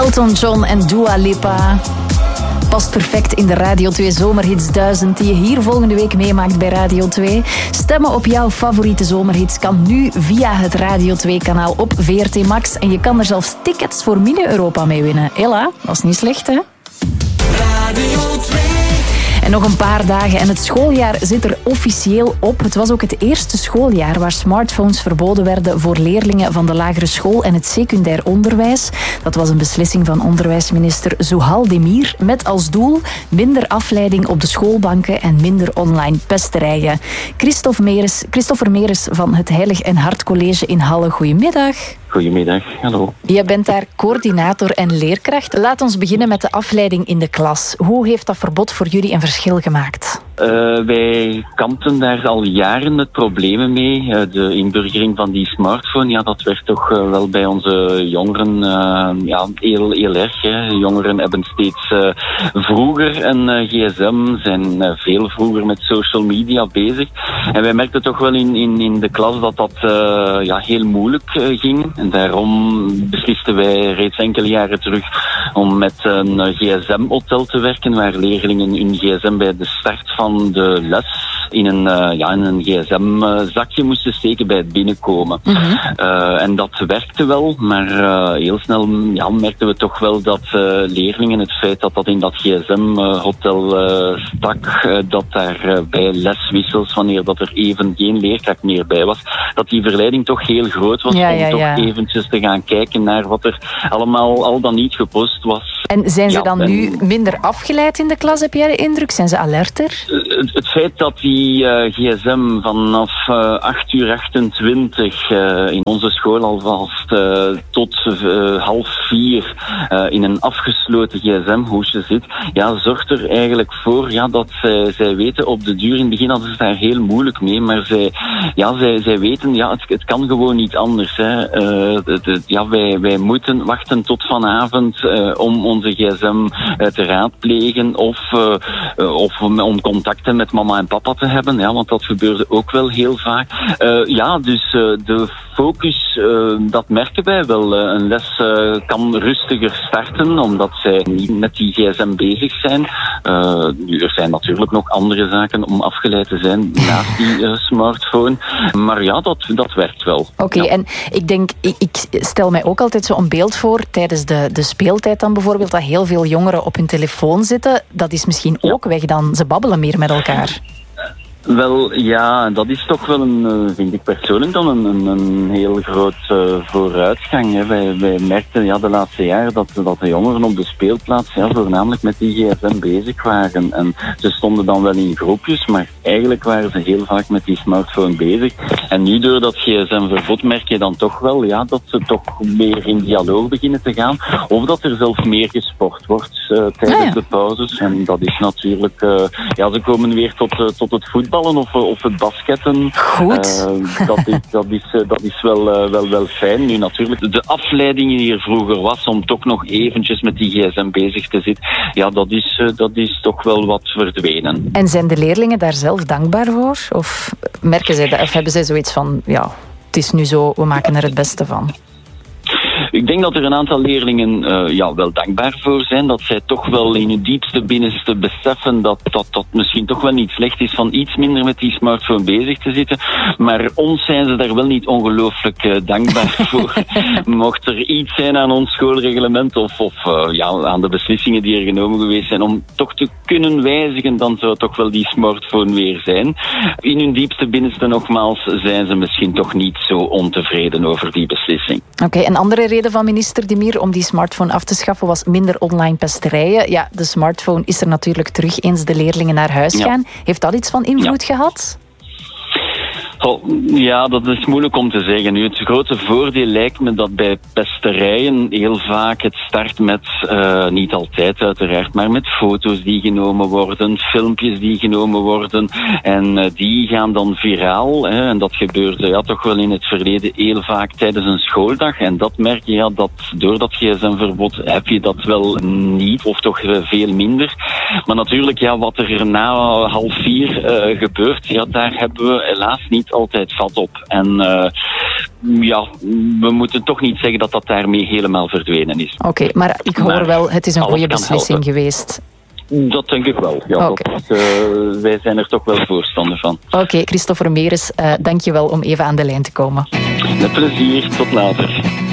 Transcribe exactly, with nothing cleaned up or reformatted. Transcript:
Elton John en Dua Lipa. Past perfect in de Radio twee Zomerhits duizend die je hier volgende week meemaakt bij Radio twee. Stemmen op jouw favoriete zomerhits kan nu via het Radio twee kanaal op V R T Max. En je kan er zelfs tickets voor Mini-Europa mee winnen. Ella, dat is niet slecht, hè? Radio twee. En nog een paar dagen en het schooljaar zit er officieel op. Het was ook het eerste schooljaar waar smartphones verboden werden voor leerlingen van de lagere school en het secundair onderwijs. Dat was een beslissing van onderwijsminister Zouhal Demir met als doel minder afleiding op de schoolbanken en minder online pesterijen. Christophe Meres, Christopher Meres van het Heilig en Hart College in Halle. Goedemiddag. Goedemiddag, hallo. Jij bent daar coördinator en leerkracht. Laat ons beginnen met de afleiding in de klas. Hoe heeft dat verbod voor jullie een verschil gemaakt? Uh, wij kampen daar al jaren met problemen mee. Uh, de inburgering van die smartphone, ja, dat werd toch uh, wel bij onze jongeren uh, ja, heel, heel erg. Hè. Jongeren hebben steeds uh, vroeger een uh, gsm, zijn uh, veel vroeger met social media bezig. En wij merkten toch wel in, in, in de klas dat dat uh, ja, heel moeilijk uh, ging. En daarom beslisten wij reeds enkele jaren terug om met een uh, gsm-hotel te werken, waar leerlingen hun gsm bij de start van de les in een, uh, ja, in een gsm-zakje moesten steken bij het binnenkomen. Mm-hmm. Uh, en dat werkte wel, maar uh, heel snel ja, merkten we toch wel dat uh, leerlingen het feit dat dat in dat gsm-hotel uh, stak, uh, dat daar uh, bij leswissels, wanneer dat er even geen leerkracht meer bij was, dat die verleiding toch heel groot was ja, om ja, toch ja. eventjes te gaan kijken naar wat er allemaal al dan niet gepost was. En zijn ze ja, dan en... nu minder afgeleid in de klas, heb jij de indruk? Zijn ze alerter? Het, het feit dat die uh, gsm vanaf uh, acht uur achtentwintig uh, in onze school alvast uh, tot uh, half vier uh, in een afgesloten gsm-hoesje zit, ja, zorgt er eigenlijk voor ja, dat zij, zij weten op de duur, in het begin hadden ze daar heel moeilijk mee, maar zij, ja, zij, zij weten, ja, het, het kan gewoon niet anders. Hè. Uh, de, de, ja, wij, wij moeten wachten tot vanavond uh, om onze gsm uh, te raadplegen of, uh, uh, of om, om contacten met mama en papa te hebben, ja, want dat gebeurde ook wel heel vaak. Uh, ja, dus uh, de focus, uh, dat merken wij wel. Uh, een les uh, kan rustiger starten, omdat zij niet met die gsm bezig zijn. Uh, nu, er zijn natuurlijk nog andere zaken om afgeleid te zijn naast die uh, smartphone. Maar ja, dat, dat werkt wel. Oké, okay, ja. En ik denk, ik, ik stel mij ook altijd zo'n beeld voor, tijdens de, de speeltijd dan bijvoorbeeld, dat heel veel jongeren op hun telefoon zitten. Dat is misschien ook ja. weg dan. Ze babbelen meer met elkaar. Wel, ja, dat is toch wel een, vind ik persoonlijk dan een, een, een heel groot uh, vooruitgang. Hè. Wij, wij merkten ja, de laatste jaren dat, dat de jongeren op de speelplaats ja, voornamelijk met die gsm bezig waren. En ze stonden dan wel in groepjes, maar eigenlijk waren ze heel vaak met die smartphone bezig. En nu door dat gsm-verbod merk je dan toch wel ja, dat ze toch meer in dialoog beginnen te gaan. Of dat er zelfs meer gesport wordt uh, tijdens ah, ja. de pauzes. En dat is natuurlijk, uh, ja, ze komen weer tot, uh, tot het voetbal. Of, of het basketten. Goed. Uh, dat is, dat is, uh, dat is wel, uh, wel, wel fijn. Nu natuurlijk, de afleiding die er vroeger was om toch nog eventjes met die gsm bezig te zitten, ja, dat is, uh, dat is toch wel wat verdwenen. En zijn de leerlingen daar zelf dankbaar voor? Of merken zij dat, of hebben zij zoiets van, ja, het is nu zo, we maken er het beste van? Ik denk dat er een aantal leerlingen uh, ja, wel dankbaar voor zijn. Dat zij toch wel in hun diepste binnenste beseffen dat dat, dat misschien toch wel niet slecht is van iets minder met die smartphone bezig te zitten. Maar ons zijn ze daar wel niet ongelooflijk uh, dankbaar voor. Mocht er iets zijn aan ons schoolreglement of, of uh, ja, aan de beslissingen die er genomen geweest zijn om toch te kunnen wijzigen, dan zou het toch wel die smartphone weer zijn. In hun diepste binnenste nogmaals zijn ze misschien toch niet zo ontevreden over die beslissing. Oké, okay, een andere reden van minister Demir om die smartphone af te schaffen was minder online pesterijen. Ja, de smartphone is er natuurlijk terug eens de leerlingen naar huis gaan. Ja. Heeft dat iets van invloed ja. gehad? Oh, ja, dat is moeilijk om te zeggen. Nu, het grote voordeel lijkt me dat bij pesterijen heel vaak het start met, uh, niet altijd uiteraard, maar met foto's die genomen worden, filmpjes die genomen worden. En uh, die gaan dan viraal. Hè, en dat gebeurde ja, toch wel in het verleden heel vaak tijdens een schooldag. En dat merk je ja, dat door dat gsm-verbod heb je dat wel niet, of toch uh, veel minder. Maar natuurlijk, ja, wat er na half vier uh, gebeurt, ja, daar hebben we helaas niet altijd vat op. En uh, ja, we moeten toch niet zeggen dat dat daarmee helemaal verdwenen is. Oké, okay, maar ik hoor maar wel, het is een goede beslissing helpen. geweest. Dat denk ik wel. Ja, okay. dat, uh, wij zijn er toch wel voorstander van. Oké, okay, Christopher Meeres, uh, dank je wel om even aan de lijn te komen. Met plezier, tot later.